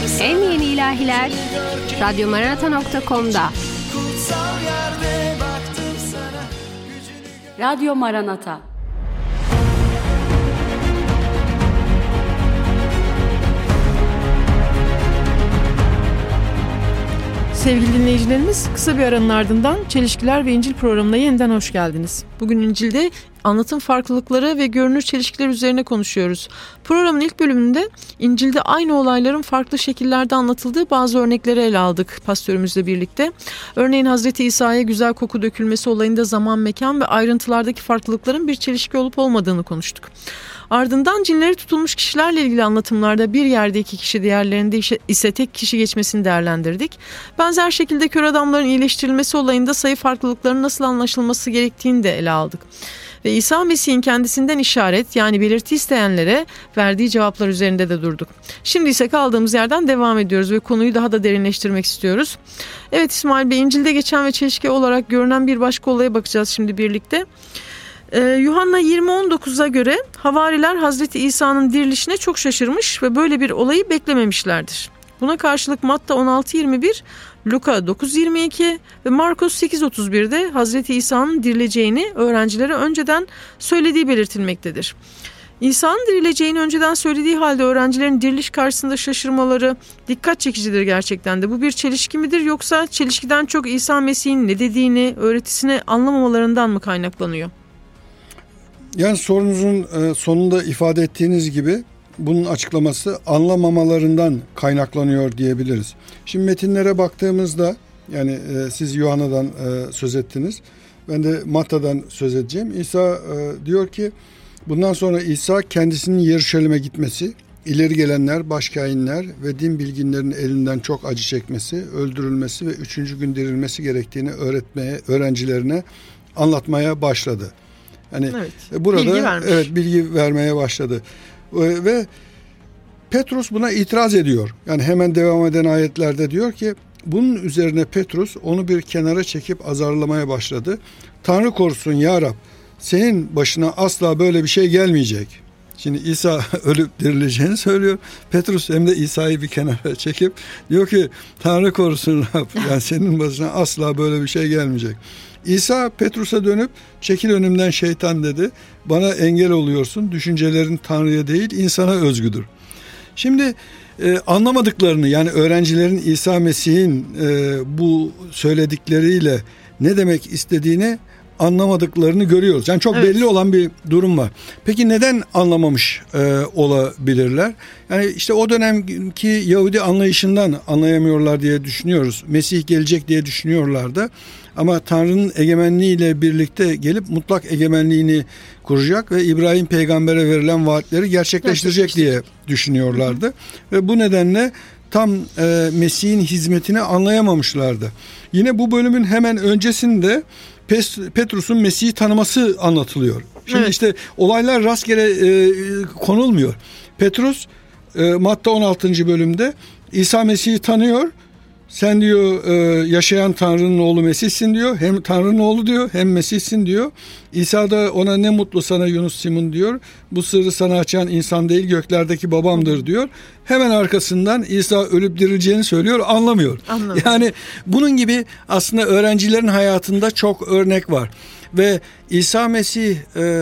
En yeni ilahiler radyomaranata.com'da. Radyo Maranata. Sevgili dinleyicilerimiz, kısa bir aranın ardından Çelişkiler ve İncil programına yeniden hoş geldiniz. Bugün İncil'de anlatım farklılıkları ve görünür çelişkiler üzerine konuşuyoruz. Programın ilk bölümünde İncil'de aynı olayların farklı şekillerde anlatıldığı bazı örnekleri ele aldık pastörümüzle birlikte. Örneğin Hazreti İsa'ya güzel koku dökülmesi olayında zaman, mekan ve ayrıntılardaki farklılıkların bir çelişki olup olmadığını konuştuk. Ardından cinleri tutulmuş kişilerle ilgili anlatımlarda bir yerde iki kişi, diğerlerinde ise tek kişi geçmesini değerlendirdik. Benzer şekilde kör adamların iyileştirilmesi olayında sayı farklılıklarının nasıl anlaşılması gerektiğini de ele aldık. Ve İsa Mesih'in kendisinden işaret, yani belirti isteyenlere verdiği cevaplar üzerinde de durduk. Şimdi ise kaldığımız yerden devam ediyoruz ve konuyu daha da derinleştirmek istiyoruz. Evet İsmail Bey, İncil'de geçen ve çelişki olarak görünen bir başka olaya bakacağız şimdi birlikte. Yuhanna 20.19'a göre havariler Hazreti İsa'nın dirilişine çok şaşırmış ve böyle bir olayı beklememişlerdir. Buna karşılık Matta 16.21, Luka 9.22 ve Markos 8.31'de Hazreti İsa'nın dirileceğini öğrencilere önceden söylediği belirtilmektedir. İsa'nın dirileceğini önceden söylediği halde öğrencilerin diriliş karşısında şaşırmaları dikkat çekicidir gerçekten de. Bu bir çelişki midir, yoksa çelişkiden çok İsa Mesih'in ne dediğini, öğretisini anlamamalarından mı kaynaklanıyor? Yani sorunuzun sonunda ifade ettiğiniz gibi bunun açıklaması anlamamalarından kaynaklanıyor diyebiliriz. Şimdi metinlere baktığımızda, yani siz Yuhanna'dan söz ettiniz, ben de Matta'dan söz edeceğim. İsa diyor ki bundan sonra İsa kendisinin Yeruşalim'e gitmesi, ileri gelenler, başkâhinler ve din bilginlerinin elinden çok acı çekmesi, öldürülmesi ve 3. gün dirilmesi gerektiğini öğrencilerine anlatmaya başladı. Yani evet, burada bilgi vermeye başladı. Ve Petrus buna itiraz ediyor. Yani hemen devam eden ayetlerde diyor ki bunun üzerine Petrus onu bir kenara çekip azarlamaya başladı. Tanrı korusun ya Rab, senin başına asla böyle bir şey gelmeyecek. Şimdi İsa ölüp dirileceğini söylüyor. Petrus hem de İsa'yı bir kenara çekip diyor ki Tanrı korusun Rab, yani senin başına asla böyle bir şey gelmeyecek. İsa Petrus'a dönüp çekil önümden şeytan dedi. Bana engel oluyorsun. Düşüncelerin Tanrı'ya değil insana özgüdür. Şimdi anlamadıklarını, yani öğrencilerin İsa Mesih'in bu söyledikleriyle ne demek istediğini anlamadıklarını görüyoruz. Yani çok belli olan bir durum var. Peki neden anlamamış olabilirler? Yani işte o dönemki Yahudi anlayışından anlayamıyorlar diye düşünüyoruz. Mesih gelecek diye düşünüyorlardı. Ama Tanrı'nın egemenliğiyle birlikte gelip mutlak egemenliğini kuracak ve İbrahim peygambere verilen vaatleri gerçekleştirecek diye düşünüyorlardı. Ve bu nedenle tam Mesih'in hizmetini anlayamamışlardı. Yine bu bölümün hemen öncesinde Petrus'un Mesih'i tanıması anlatılıyor. Şimdi işte olaylar rastgele konulmuyor. Petrus Matta 16. bölümde İsa Mesih'i tanıyor. Sen diyor yaşayan Tanrı'nın oğlu Mesih'sin diyor. Hem Tanrı'nın oğlu diyor, hem Mesih'sin diyor. İsa da ona ne mutlu sana Yunus Simon diyor. Bu sırrı sana açan insan değil göklerdeki babamdır diyor. Hemen arkasından İsa ölüp dirileceğini söylüyor, anlamıyor. Yani bunun gibi aslında öğrencilerin hayatında çok örnek var. Ve İsa Mesih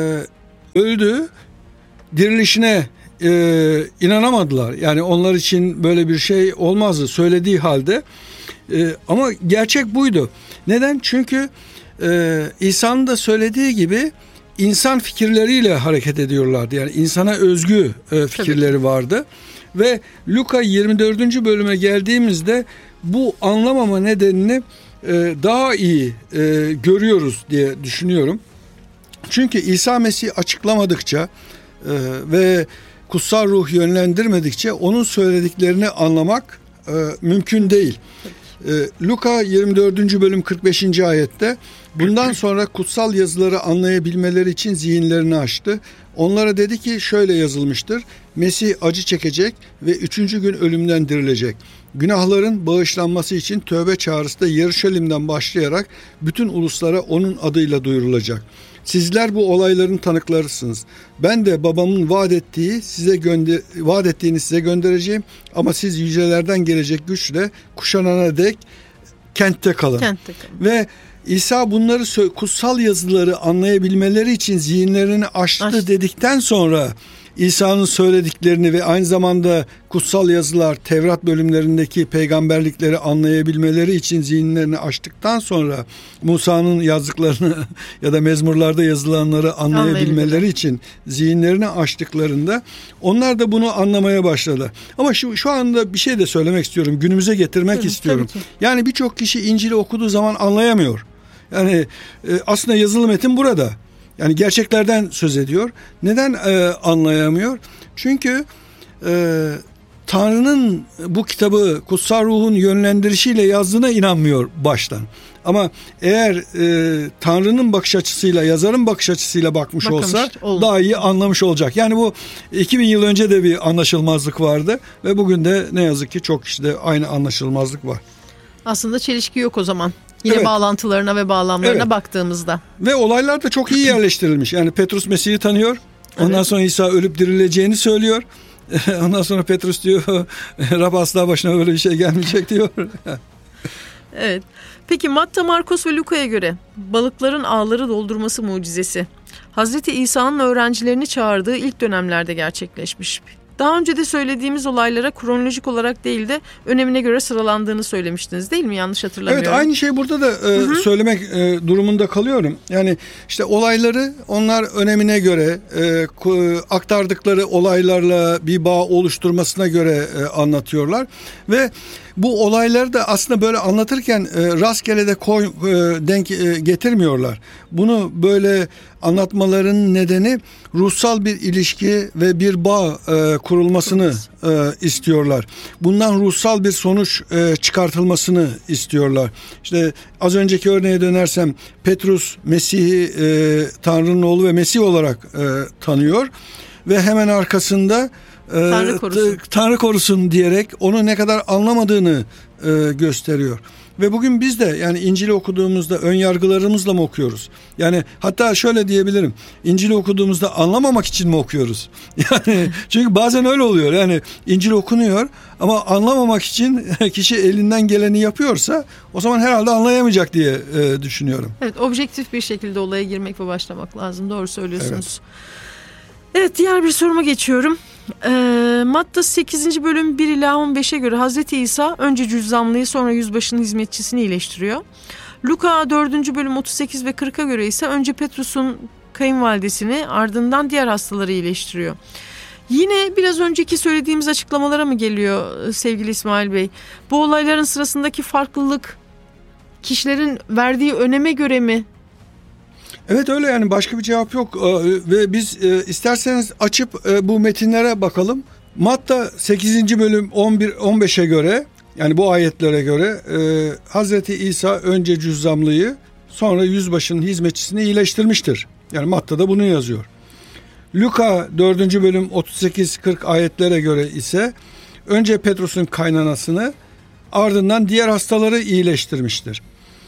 öldü, dirilişine inanamadılar. Yani onlar için böyle bir şey olmazdı söylediği halde. Ama gerçek buydu. Neden? Çünkü İsa'nın da söylediği gibi insan fikirleriyle hareket ediyorlardı. Yani insana özgü fikirleri vardı. Ve Luka 24. bölüme geldiğimizde bu anlamama nedenini daha iyi görüyoruz diye düşünüyorum. Çünkü İsa Mesih açıklamadıkça ve kutsal ruh yönlendirmedikçe onun söylediklerini anlamak mümkün değil. Luka 24. bölüm 45. ayette bundan sonra kutsal yazıları anlayabilmeleri için zihinlerini açtı. Onlara dedi ki şöyle yazılmıştır. Mesih acı çekecek ve 3. gün ölümden dirilecek. Günahların bağışlanması için tövbe çağrısı da Yeruşalim'den başlayarak bütün uluslara onun adıyla duyurulacak. Sizler bu olayların tanıklarısınız. Ben de babamın vaat ettiğini size göndereceğim ama siz yücelerden gelecek güçle kuşanana dek kentte kalın. Ve İsa bunları kutsal yazıları anlayabilmeleri için zihinlerini açtı dedikten sonra İsa'nın söylediklerini ve aynı zamanda kutsal yazılar, Tevrat bölümlerindeki peygamberlikleri anlayabilmeleri için zihinlerini açtıktan sonra Musa'nın yazdıklarını ya da mezmurlarda yazılanları anlayabilmeleri için zihinlerini açtıklarında onlar da bunu anlamaya başladı. Ama şu anda bir şey de söylemek istiyorum, günümüze getirmek istiyorum. Yani birçok kişi İncil'i okuduğu zaman anlayamıyor. Yani aslında yazılı metin burada. Yani gerçeklerden söz ediyor. Neden anlayamıyor? Çünkü Tanrı'nın bu kitabı kutsal ruhun yönlendirişiyle yazdığına inanmıyor baştan. Ama eğer Tanrı'nın bakış açısıyla, yazarın bakış açısıyla bakmış olsa daha iyi anlamış olacak. Yani bu 2000 yıl önce de bir anlaşılmazlık vardı ve bugün de ne yazık ki çok kişide aynı anlaşılmazlık var. Aslında çelişki yok o zaman. Yine bağlantılarına ve bağlamlarına baktığımızda. Ve olaylar da çok iyi yerleştirilmiş. Yani Petrus Mesih'i tanıyor. Ondan sonra İsa ölüp dirileceğini söylüyor. Ondan sonra Petrus diyor Rab asla başına böyle bir şey gelmeyecek diyor. Evet. Peki Matta, Markos ve Luka'ya göre balıkların ağları doldurması mucizesi Hazreti İsa'nın öğrencilerini çağırdığı ilk dönemlerde gerçekleşmiş. Daha önce de söylediğimiz olaylara kronolojik olarak değil de önemine göre sıralandığını söylemiştiniz değil mi? Yanlış hatırlamıyorum. Evet, aynı şeyi burada da söylemek durumunda kalıyorum. Yani işte olayları onlar önemine göre aktardıkları olaylarla bir bağ oluşturmasına göre anlatıyorlar. Ve bu olayları da aslında böyle anlatırken rastgele de denk getirmiyorlar. Bunu böyle anlatmaların nedeni ruhsal bir ilişki ve bir bağ kurulmasını istiyorlar. Bundan ruhsal bir sonuç çıkartılmasını istiyorlar. İşte az önceki örneğe dönersem Petrus Mesih'i Tanrı'nın oğlu ve Mesih olarak tanıyor ve hemen arkasında Tanrı korusun diyerek onu ne kadar anlamadığını gösteriyor. Ve bugün biz de yani İncil'i okuduğumuzda ön yargılarımızla mı okuyoruz? Yani hatta şöyle diyebilirim. İncil'i okuduğumuzda anlamamak için mi okuyoruz? Yani çünkü bazen öyle oluyor. Yani İncil okunuyor ama anlamamak için kişi elinden geleni yapıyorsa o zaman herhalde anlayamayacak diye düşünüyorum. Evet, objektif bir şekilde olaya girmek ve başlamak lazım. Doğru söylüyorsunuz. Evet, diğer bir soruma geçiyorum. Matta 8. bölüm 1 ila 15'e göre Hazreti İsa önce cüzzamlıyı sonra yüzbaşının hizmetçisini iyileştiriyor. Luka 4. bölüm 38 ve 40'a göre ise önce Petrus'un kayınvalidesini ardından diğer hastaları iyileştiriyor. Yine biraz önceki söylediğimiz açıklamalara mı geliyor sevgili İsmail Bey? Bu olayların sırasındaki farklılık kişilerin verdiği öneme göre mi? Evet, öyle yani, başka bir cevap yok ve biz isterseniz açıp bu metinlere bakalım. Matta 8. bölüm 11-15'e göre, yani bu ayetlere göre Hazreti İsa önce cüzzamlıyı sonra yüzbaşının hizmetçisini iyileştirmiştir. Yani Matta'da bunu yazıyor. Luka 4. bölüm 38-40 ayetlere göre ise önce Petrus'un kaynanasını ardından diğer hastaları iyileştirmiştir.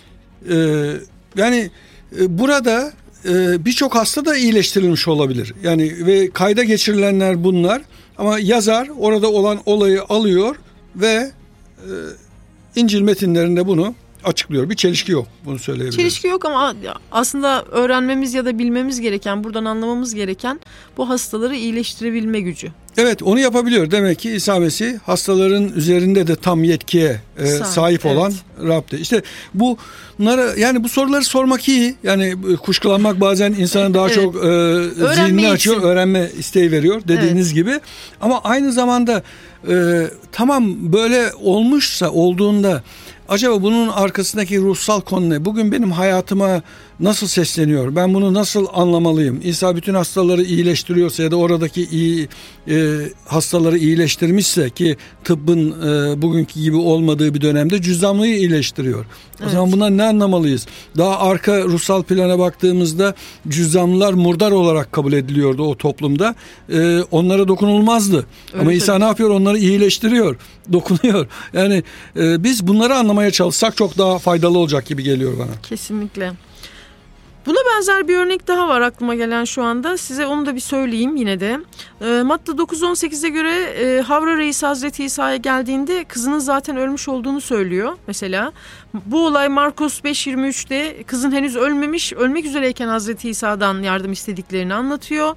Yani burada birçok hasta da iyileştirilmiş olabilir. Yani ve kayda geçirilenler bunlar. Ama yazar orada olan olayı alıyor ve İncil metinlerinde bunu açıklıyor. Bir çelişki yok, bunu söyleyebiliriz. Çelişki yok ama aslında öğrenmemiz ya da bilmemiz gereken, buradan anlamamız gereken bu hastaları iyileştirebilme gücü. Evet, onu yapabiliyor. Demek ki İsa Mesih hastaların üzerinde de tam yetkiye sahip olan Rab'de. İşte bunları, yani bu soruları sormak iyi. Yani kuşkulanmak bazen insana daha çok zihnini açıyor, öğrenme isteği veriyor dediğiniz gibi. Ama aynı zamanda tamam böyle olduğunda acaba bunun arkasındaki ruhsal konu ne? Bugün benim hayatıma nasıl sesleniyor? Ben bunu nasıl anlamalıyım? İsa bütün hastaları iyileştiriyorsa ya da oradaki hastaları iyileştirmişse, ki tıbbın bugünkü gibi olmadığı bir dönemde cüzzamlıyı iyileştiriyor. O zaman bundan ne anlamalıyız? Daha arka ruhsal plana baktığımızda cüzzamlılar murdar olarak kabul ediliyordu o toplumda. Onlara dokunulmazdı. Öyle ama İsa ne yapıyor? Onları iyileştiriyor, dokunuyor. Yani biz bunları anlamaya çalışsak çok daha faydalı olacak gibi geliyor bana. Kesinlikle. Buna benzer bir örnek daha var aklıma gelen şu anda. Size onu da bir söyleyeyim yine de. Matta 9.18'e göre Havra Reis Hazreti İsa'ya geldiğinde kızının zaten ölmüş olduğunu söylüyor mesela. Bu olay Markos 5.23'te kızın henüz ölmek üzereyken Hazreti İsa'dan yardım istediklerini anlatıyor.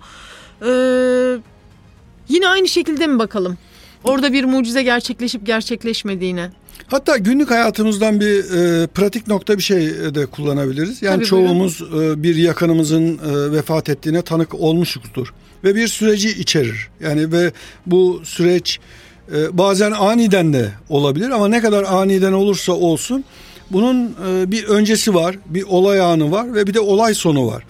Yine aynı şekilde mi bakalım? Orada bir mucize gerçekleşip gerçekleşmediğine. Hatta günlük hayatımızdan bir pratik nokta bir şey de kullanabiliriz. Yani tabii çoğumuz bir yakınımızın vefat ettiğine tanık olmuşuzdur. Ve bir süreci içerir. Yani ve bu süreç bazen aniden de olabilir ama ne kadar aniden olursa olsun bunun bir öncesi var, bir olay anı var ve bir de olay sonu var.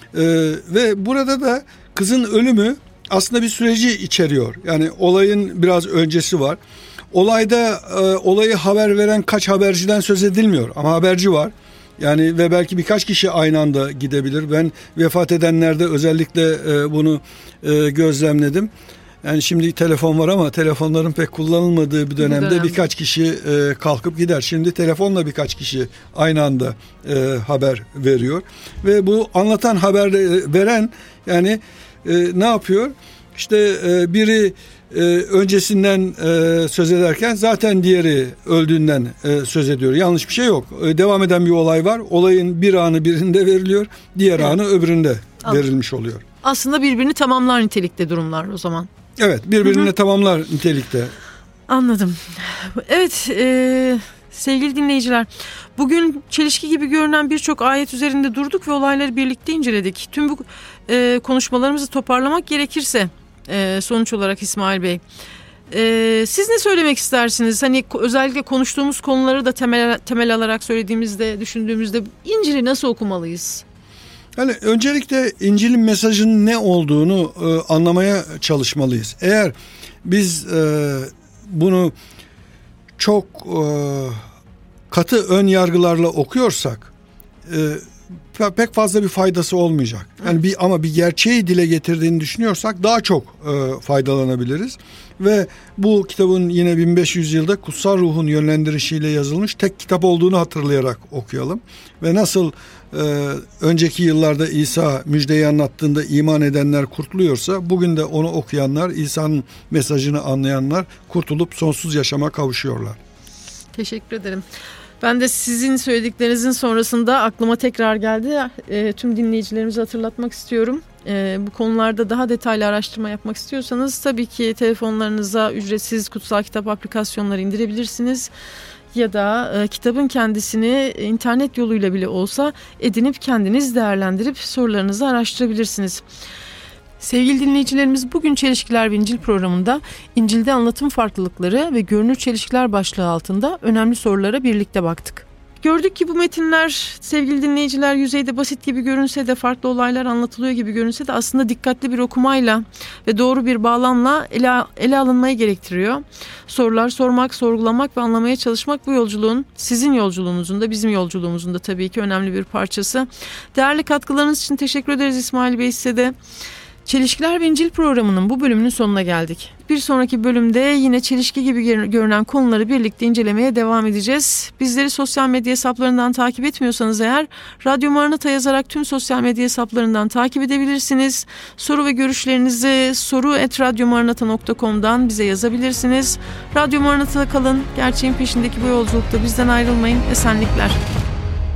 Ve burada da kızın ölümü aslında bir süreci içeriyor. Yani olayın biraz öncesi var. Olayda olayı haber veren kaç haberciden söz edilmiyor ama haberci var. Yani ve belki birkaç kişi aynı anda gidebilir. Ben vefat edenlerde özellikle bunu gözlemledim. Yani şimdi telefon var ama telefonların pek kullanılmadığı bir dönemde birkaç kişi kalkıp gider. Şimdi telefonla birkaç kişi aynı anda haber veriyor. Ve bu anlatan haber veren yani ne yapıyor? İşte biri öncesinden söz ederken zaten diğeri öldüğünden söz ediyor. Yanlış bir şey yok. Devam eden bir olay var. Olayın bir anı birinde veriliyor, diğer anı öbüründe verilmiş oluyor. Aslında birbirini tamamlar nitelikte durumlar o zaman. Evet, birbirini tamamlar nitelikte. Anladım. Evet, sevgili dinleyiciler, bugün çelişki gibi görünen birçok ayet üzerinde durduk ve olayları birlikte inceledik. Tüm bu konuşmalarımızı toparlamak gerekirse sonuç olarak İsmail Bey, siz ne söylemek istersiniz? Hani özellikle konuştuğumuz konuları da temel alarak söylediğimizde, düşündüğümüzde İncil'i nasıl okumalıyız? Yani öncelikle İncil'in mesajının ne olduğunu anlamaya çalışmalıyız. Eğer biz bunu çok katı ön yargılarla okuyorsak pek fazla bir faydası olmayacak. Yani ama bir gerçeği dile getirdiğini düşünüyorsak daha çok faydalanabiliriz. Ve bu kitabın yine 1500 yılda kutsal ruhun yönlendirişiyle yazılmış tek kitap olduğunu hatırlayarak okuyalım. Ve nasıl önceki yıllarda İsa müjdeyi anlattığında iman edenler kurtuluyorsa bugün de onu okuyanlar, İsa'nın mesajını anlayanlar kurtulup sonsuz yaşama kavuşuyorlar. Teşekkür ederim. Ben de sizin söylediklerinizin sonrasında aklıma tekrar geldi. Tüm dinleyicilerimizi hatırlatmak istiyorum. Bu konularda daha detaylı araştırma yapmak istiyorsanız tabii ki telefonlarınıza ücretsiz kutsal kitap aplikasyonları indirebilirsiniz. Ya da kitabın kendisini internet yoluyla bile olsa edinip kendiniz değerlendirip sorularınızı araştırabilirsiniz. Sevgili dinleyicilerimiz, bugün Çelişkiler ve İncil programında İncil'de anlatım farklılıkları ve görünür çelişkiler başlığı altında önemli sorulara birlikte baktık. Gördük ki bu metinler, sevgili dinleyiciler, yüzeyde basit gibi görünse de, farklı olaylar anlatılıyor gibi görünse de aslında dikkatli bir okumayla ve doğru bir bağlamla ele alınmayı gerektiriyor. Sorular sormak, sorgulamak ve anlamaya çalışmak bu yolculuğun, sizin yolculuğunuzun da bizim yolculuğumuzun da tabii ki önemli bir parçası. Değerli katkılarınız için teşekkür ederiz İsmail Bey, size de. Çelişkiler ve İncil programının bu bölümünün sonuna geldik. Bir sonraki bölümde yine çelişki gibi görünen konuları birlikte incelemeye devam edeceğiz. Bizleri sosyal medya hesaplarından takip etmiyorsanız eğer, Radyo Maranata yazarak tüm sosyal medya hesaplarından takip edebilirsiniz. Soru ve görüşlerinizi soru@radyomaranata.com'dan bize yazabilirsiniz. Radyo Maranata'da kalın, gerçeğin peşindeki bu yolculukta bizden ayrılmayın. Esenlikler.